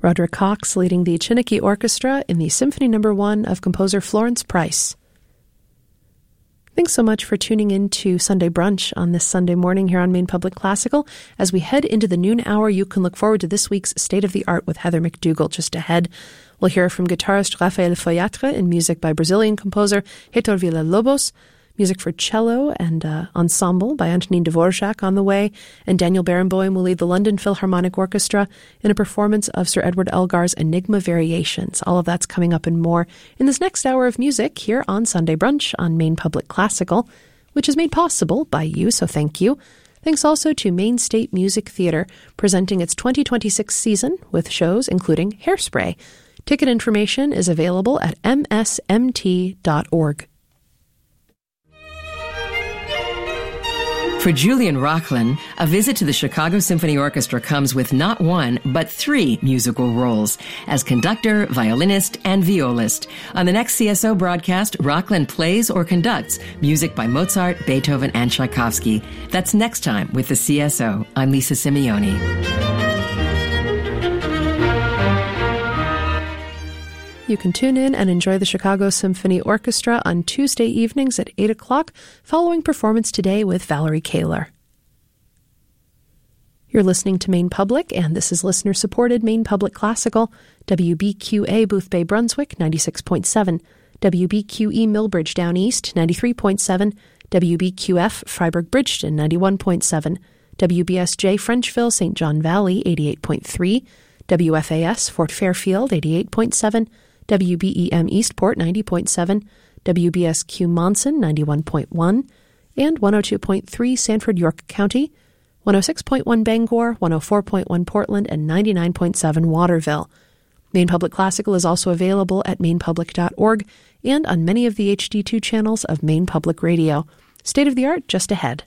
Roderick Cox leading the Chiniki Orchestra in the Symphony No. 1 of composer Florence Price. Thanks so much for tuning in to Sunday Brunch on this Sunday morning here on Maine Public Classical. As we head into the noon hour, you can look forward to this week's State of the Art with Heather McDougall just ahead. We'll hear from guitarist Rafael Foyatre in music by Brazilian composer Heitor Villa-Lobos, music for cello and ensemble by Antonin Dvorak on the way, and Daniel Barenboim will lead the London Philharmonic Orchestra in a performance of Sir Edward Elgar's Enigma Variations. All of that's coming up and more in this next hour of music here on Sunday Brunch on Maine Public Classical, which is made possible by you, so thank you. Thanks also to Maine State Music Theatre, presenting its 2026 season with shows including Hairspray. Ticket information is available at msmt.org. For Julian Rocklin, a visit to the Chicago Symphony Orchestra comes with not one, but 3 musical roles as conductor, violinist, and violist. On the next CSO broadcast, Rocklin plays or conducts music by Mozart, Beethoven, and Tchaikovsky. That's next time with the CSO. I'm Lisa Simeoni. You can tune in and enjoy the Chicago Symphony Orchestra on Tuesday evenings at 8 o'clock, following performance today with Valerie Kaler. You're listening to Maine Public, and this is listener-supported Maine Public Classical, WBQA Boothbay Brunswick, 96.7, WBQE Millbridge Down East, 93.7, WBQF Freiburg Bridgeton, 91.7, WBSJ Frenchville St. John Valley, 88.3, WFAS Fort Fairfield, 88.7, WBEM Eastport, 90.7, WBSQ Monson, 91.1, and 102.3 Sanford, York County, 106.1 Bangor, 104.1 Portland, and 99.7 Waterville. Maine Public Classical is also available at mainepublic.org and on many of the HD2 channels of Maine Public Radio. State of the Art just ahead.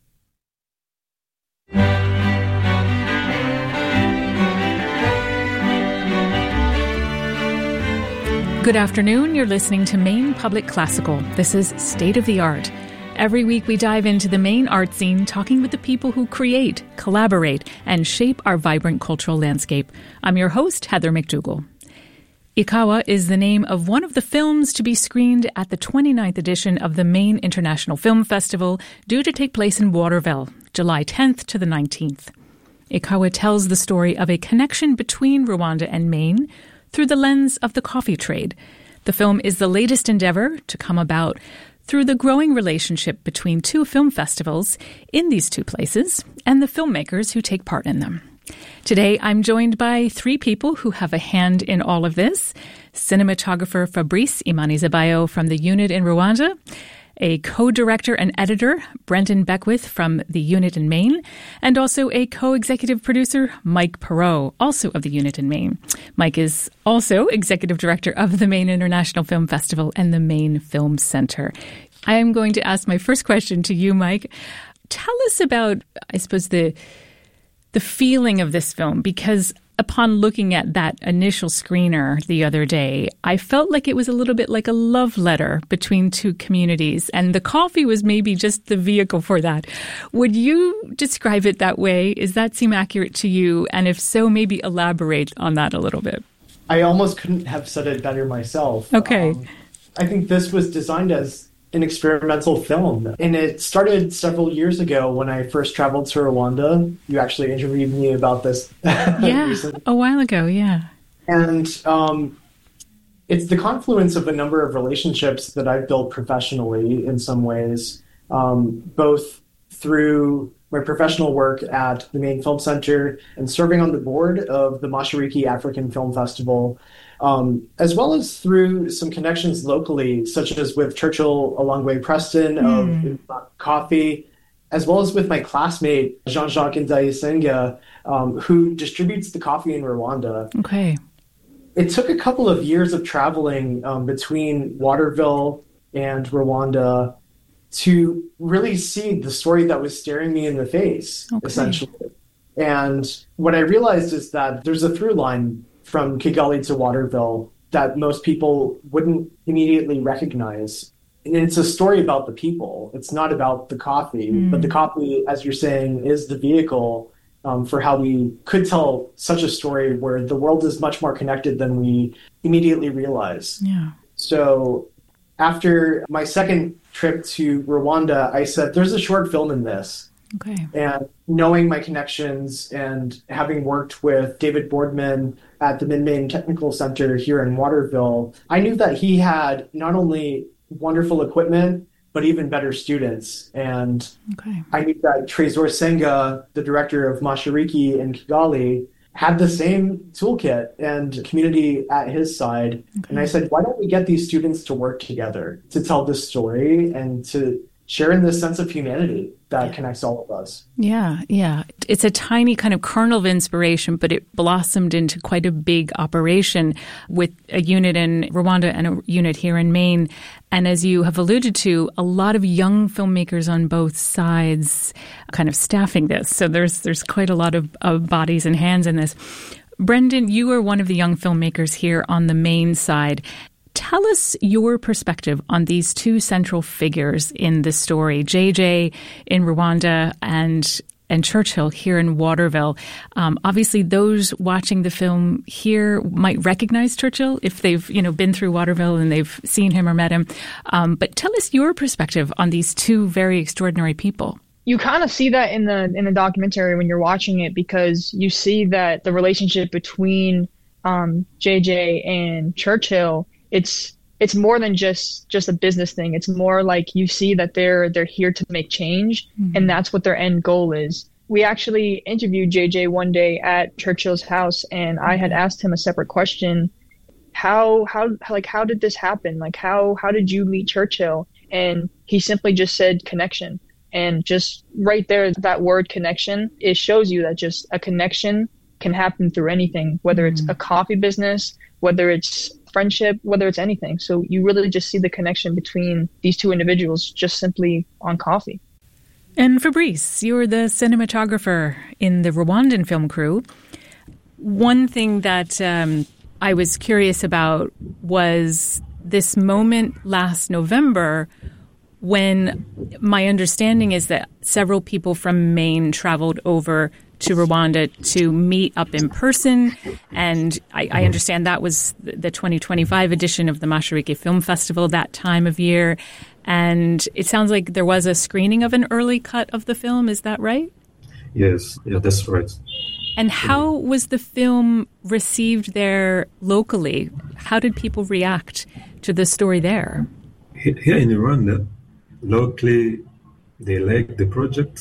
Good afternoon. You're listening to Maine Public Classical. This is State of the Art. Every week we dive into the Maine art scene, talking with the people who create, collaborate, and shape our vibrant cultural landscape. I'm your host, Heather McDougall. Ikawa is the name of one of the films to be screened at the 29th edition of the Maine International Film Festival, due to take place in Waterville, July 10th to the 19th. Ikawa tells the story of a connection between Rwanda and Maine through the lens of the coffee trade. The film is the latest endeavor to come about through the growing relationship between 2 film festivals in these 2 places and the filmmakers who take part in them. Today, I'm joined by 3 people who have a hand in all of this. Cinematographer Fabrice Imanizabayo from the unit in Rwanda, a co-director and editor, Brenton Beckwith from the unit in Maine, and also a co-executive producer, Mike Perot, also of the unit in Maine. Mike is also executive director of the Maine International Film Festival and the Maine Film Center. I am going to ask my first question to you, Mike. Tell us about, I suppose, the feeling of this film, because upon looking at that initial screener the other day, I felt like it was a little bit like a love letter between 2 communities, and the coffee was maybe just the vehicle for that. Would you describe it that way? Does that seem accurate to you? And if so, maybe elaborate on that a little bit. I almost couldn't have said it better myself. Okay. I think this was designed as an experimental film, and it started several years ago when I first traveled to Rwanda. You actually interviewed me about this. Yeah, recently. A while ago, yeah. And it's the confluence of a number of relationships that I've built professionally in some ways, both through my professional work at the Maine Film Center and serving on the board of the Mashariki African Film Festival, as well as through some connections locally, such as with Churchill Alongwe Preston of Coffee, as well as with my classmate, Jean-Jacques Ndayisenga, who distributes the coffee in Rwanda. Okay. It took a couple of years of traveling between Waterville and Rwanda to really see the story that was staring me in the face, essentially. And what I realized is that there's a through line from Kigali to Waterville that most people wouldn't immediately recognize. And it's a story about the people. It's not about the coffee, but the coffee, as you're saying, is the vehicle. for how we could tell such a story where the world is much more connected than we immediately realize. Yeah. So after my second trip to Rwanda, I said, there's a short film in this. Okay. And knowing my connections and having worked with David Boardman at the Min Technical Center here in Waterville, I knew that he had not only wonderful equipment, but even better students. And I knew that Trésor Senga, the director of Mashariki in Kigali, had the same toolkit and community at his side. And I said, why don't we get these students to work together to tell this story and to share in this sense of humanity that connects all of us. Yeah. It's a tiny kind of kernel of inspiration, but it blossomed into quite a big operation with a unit in Rwanda and a unit here in Maine. And as you have alluded to, a lot of young filmmakers on both sides kind of staffing this. So there's quite a lot of bodies and hands in this. Brendan, you are one of the young filmmakers here on the Maine side. Tell us your perspective on these two central figures in the story, JJ in Rwanda and Churchill here in Waterville. Obviously, those watching the film here might recognize Churchill if they've been through Waterville and they've seen him or met him. But tell us your perspective on these two very extraordinary people. You kind of see that in the documentary when you're watching it, because you see that the relationship between JJ and Churchill, it's more than just a business thing. It's more like you see that they're here to make change, and that's what their end goal is. We actually interviewed JJ one day at Churchill's house, and I had asked him a separate question. How did this happen? Like, how did you meet Churchill? And he simply just said connection. And just right there, that word connection, it shows you that just a connection can happen through anything, whether it's a coffee business, whether it's friendship, whether it's anything. So you really just see the connection between these two individuals just simply on coffee. And Fabrice, you're the cinematographer in the Rwandan film crew. One thing that I was curious about was this moment last November when my understanding is that several people from Maine traveled over to Rwanda to meet up in person. And I understand that was the 2025 edition of the Mashariki Film Festival that time of year. And it sounds like there was a screening of an early cut of the film. Is that right? Yes, that's right. And how was the film received there locally? How did people react to the story there? Here in Rwanda, locally, they like the project,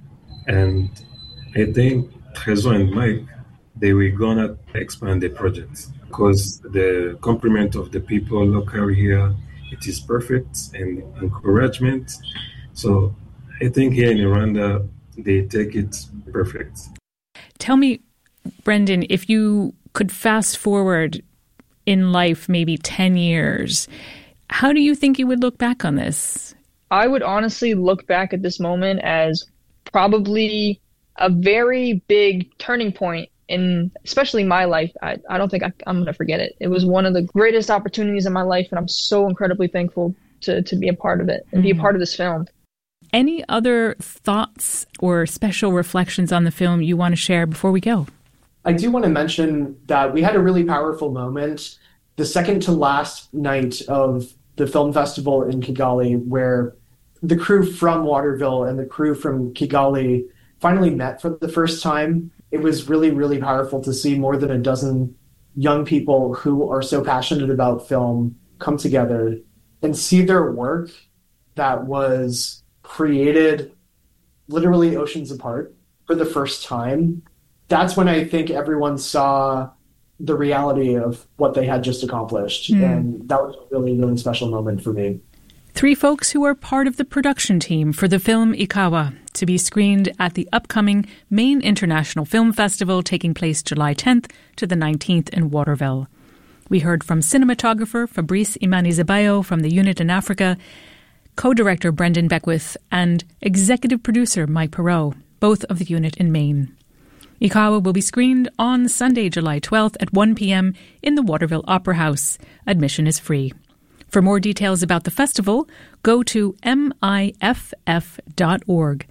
and I think Trésor and Mike, they were gonna expand the project because the compliment of the people locally here, it is perfect and encouragement. So I think here in Rwanda, they take it perfect. Tell me, Brendan, if you could fast forward in life maybe 10 years, how do you think you would look back on this? I would honestly look back at this moment as probably a very big turning point in especially my life. I don't think I'm going to forget it. It was one of the greatest opportunities in my life, and I'm so incredibly thankful to be a part of it and be a part of this film. Any other thoughts or special reflections on the film you want to share before we go? I do want to mention that we had a really powerful moment the second to last night of the film festival in Kigali, where the crew from Waterville and the crew from Kigali finally met for the first time. It was really, really powerful to see more than a dozen young people who are so passionate about film come together and see their work that was created literally oceans apart for the first time. That's when I think everyone saw the reality of what they had just accomplished. And that was a really, really special moment for me. Three folks who are part of the production team for the film Ikawa, to be screened at the upcoming Maine International Film Festival taking place July 10th to the 19th in Waterville. We heard from cinematographer Fabrice Imanizabayo from the unit in Africa, co-director Brendan Beckwith, and executive producer Mike Perot, both of the unit in Maine. Ikawa will be screened on Sunday, July 12th at 1 p.m. in the Waterville Opera House. Admission is free. For more details about the festival, go to miff.org.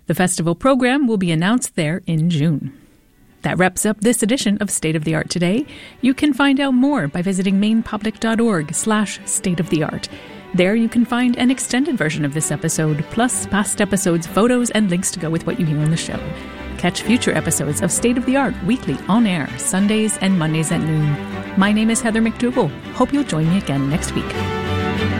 The festival program will be announced there in June. That wraps up this edition of State of the Art Today. You can find out more by visiting mainepublic.org/stateoftheart. There you can find an extended version of this episode, plus past episodes, photos, and links to go with what you hear on the show. Catch future episodes of State of the Art weekly on air, Sundays and Mondays at noon. My name is Heather McDougall. Hope you'll join me again next week.